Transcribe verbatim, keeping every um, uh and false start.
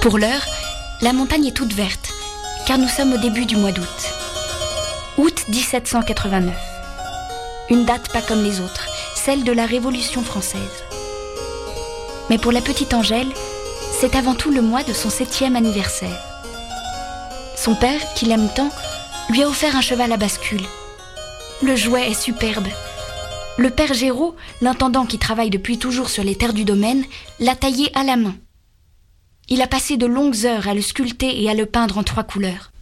Pour l'heure, la montagne est toute verte, car nous sommes au début du mois d'août. Août dix-sept cent quatre-vingt-neuf. Une date pas comme les autres, celle de la Révolution française. Mais pour la petite Angèle, c'est avant tout le mois de son septième anniversaire. Son père, qui l'aime tant, lui a offert un cheval à bascule. Le jouet est superbe. Le père Géraud, l'intendant qui travaille depuis toujours sur les terres du domaine, l'a taillé à la main. Il a passé de longues heures à le sculpter et à le peindre en trois couleurs.